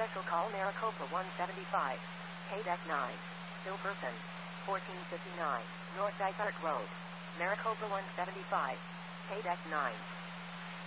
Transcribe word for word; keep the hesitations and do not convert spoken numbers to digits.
Special call Maricopa one seventy-five. K D E C nine. Still person. fourteen fifty-nine. North Dysart Road. Maricopa one seventy-five. K D E C nine.